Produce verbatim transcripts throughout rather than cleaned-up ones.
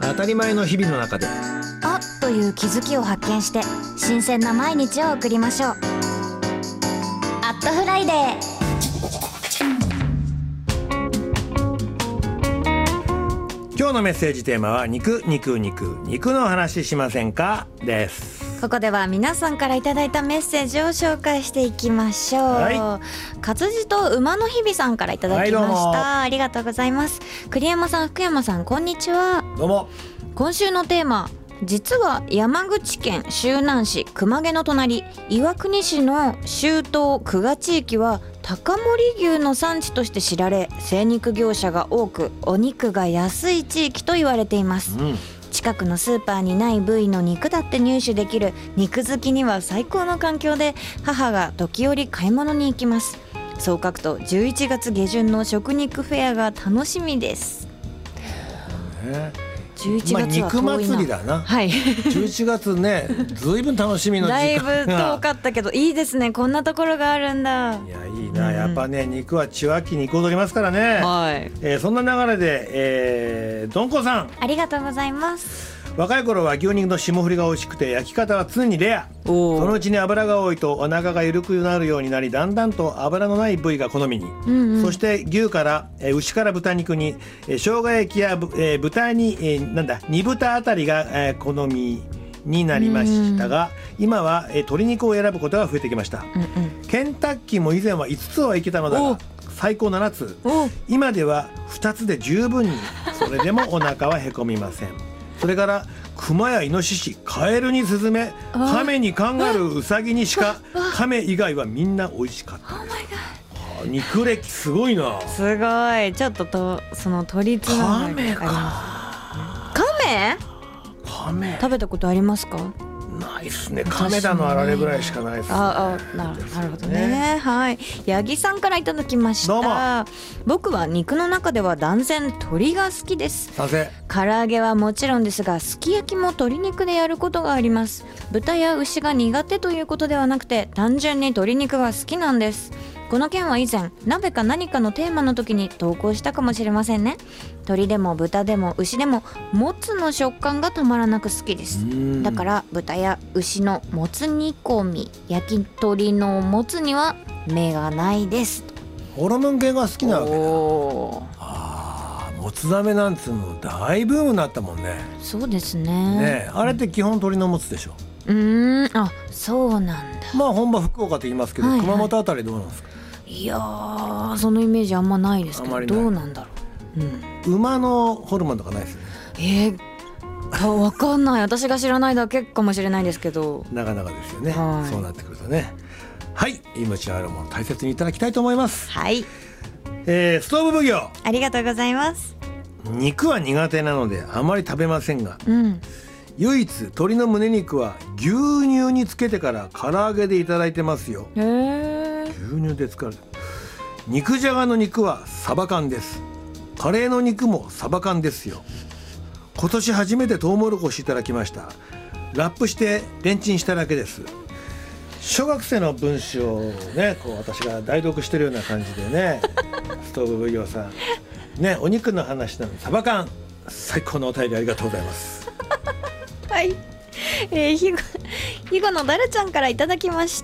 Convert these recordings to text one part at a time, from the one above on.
当たり前の日々の中であっという気づきを発見して新鮮な毎日を送りましょう。アットフライデー。 今日のメッセージテーマは肉肉肉肉の話しませんかです。 ここでは皆さんからいただいたメッセージを紹介していきましょう、はい、活字と馬の日々さんからいただきました、はい、ありがとうございます。栗山さん、福山さん、こんにちは。 どうも。 今週のテーマ、実は山口県周南市熊毛の隣岩国市の周東久我地域は高森牛の産地として知られ、精肉業者が多くお肉が安い地域と言われています、うん、近くのスーパーにない部位の肉だって入手できる肉好きには最高の環境で、母が時折買い物に行きます。そう書くとじゅういちがつ下旬の食肉フェアが楽しみです。 ね、 じゅういちがつは遠いな、 まあ、肉祭りだな、はい、じゅういちがつね、ずいぶん楽しみの時間がだいぶ遠かったけどいいですね、こんなところがあるんだ。 いやいいな、うん、やっぱね肉は血湧きに踊りますからね、はい、えー、そんな流れで、えー、どんこさんありがとうございます。 若い頃は牛肉の霜降りが美味しくて焼き方は常にレア。そのうちに油が多いとお腹が緩くなるようになり、だんだんと油のない部位が好みに、うんうん、そして牛からえ牛から豚肉にえ生姜焼きや、えー、豚に、えー、なんだ煮豚あたりが、えー、好みになりましたが、うん、今は、えー、鶏肉を選ぶことが増えてきました、うんうん、ケンタッキーも以前はいつつはいけたのだが最高ななつ、今ではふたつで十分に。それでもお腹はへこみません。それから熊やイノシシ、カエルにスズメ、カメにカンガルー、ウサギにシカ、カメ以外はみんな美味しかったです。Oh、肉歴すごいな。 すごい。ちょっととその鳥つながりがあります。カメ？ カメ食べたことありますか？ ないっすね。カメだのあられぐらいしかないっすね。 ああ、なるほどね。はい。八木さんからいただきました。どうも。僕は肉の中では断然鶏が好きです。 させ。 唐揚げはもちろんですが、すき焼きも鶏肉でやることがあります。豚や牛が苦手ということではなくて、単純に鶏肉が好きなんです。この件は以前鍋か何かのテーマの時に投稿したかもしれませんね。鶏でも豚でも牛でももつの食感がたまらなく好きです。だから豚や牛のもつ煮込み、焼き鳥のもつには目がないです。 ホルモン系が好きなわけだ。あー、もつ鍋なんつうの大ブームになったもんね。 そうですね。 ね、あれって基本鶏のもつでしょ。 うーん、あ、そうなんだ。 まあ本場福岡って言いますけど、はいはい、熊本あたりどうなんですか？ いやー、そのイメージあんまないですけど、どうなんだろう、うん、馬のホルモンとかないですよね。 えー、わかんない。私が知らないだけかもしれないですけど、 なかなかですよね、はい、そうなってくるとね。はい、命あるもの大切にいただきたいと思います。 はい、 えー、ストーブ奉行ありがとうございます。 肉は苦手なのであまり食べませんが、うん、唯一鶏の胸肉は牛乳につけてから唐揚げでいただいてますよ。へー、牛乳で使われてる。肉じゃがの肉はサバ缶です。カレーの肉もサバ缶ですよ。今年初めてトウモロコシいただきました。ラップしてレンチンしただけです。小学生の文章をね、こう私が代読してるような感じでねストーブ奉行さんね、お肉の話なのにサバ缶、最高のお便りありがとうございますはい、えー、ひごひごのだるちゃんからいただきました。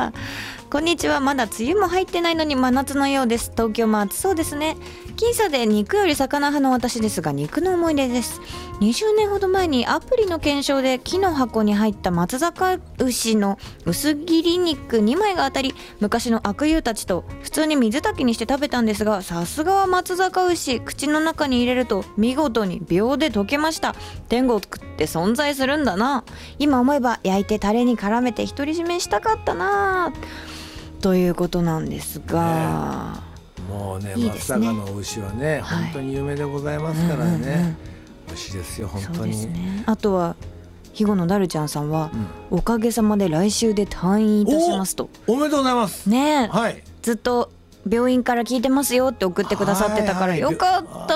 こんにちは。まだ梅雨も入ってないのに真夏のようです。東京も暑そうですね。僅差で肉より魚派の私ですが、肉の思い出です。にじゅうねんほど前にアプリの検証で木の箱に入った松阪牛の薄切り肉にまいが当たり、昔の悪友たちと普通に水炊きにして食べたんですが、さすがは松阪牛、口の中に入れると見事に秒で溶けました。天国って存在するんだな。今思えば焼いてタレに絡めて独り占めしたかったなということなんですが、 ね、もうね、松阪の牛はね、はい、本当に有名でございますからね、うんうんうん、美味しいですよ本当に。そうですね。 あとは肥後のだるちゃんさんは、うん、おかげさまで来週で退院いたしますと。 お, おめでとうございますね、 はい、 ずっと病院から聞いてますよって送ってくださってたから、はいはい、よかった。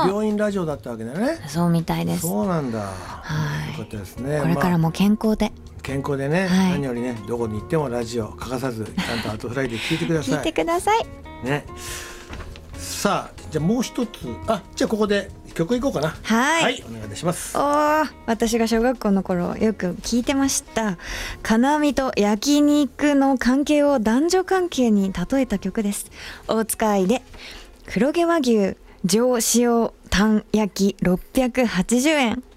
病院ラジオだったわけだね。 そうみたいです。 そうなんだ、 はい、 よかったですね。 これからも健康で、まあ健康でね、はい、何よりね、どこに行ってもラジオ欠かさずちゃんとアートフライで聞いてください聞いてくださいね。さあ、じゃあもう一つ、あ、じゃあここで曲いこうかな。 はい、 はい、お願いいたします。 おー、私が小学校の頃よく聞いてました。金網と焼肉の関係を男女関係に例えた曲です。大塚愛で黒毛和牛上塩タン焼きろっぴゃくはちじゅうえん。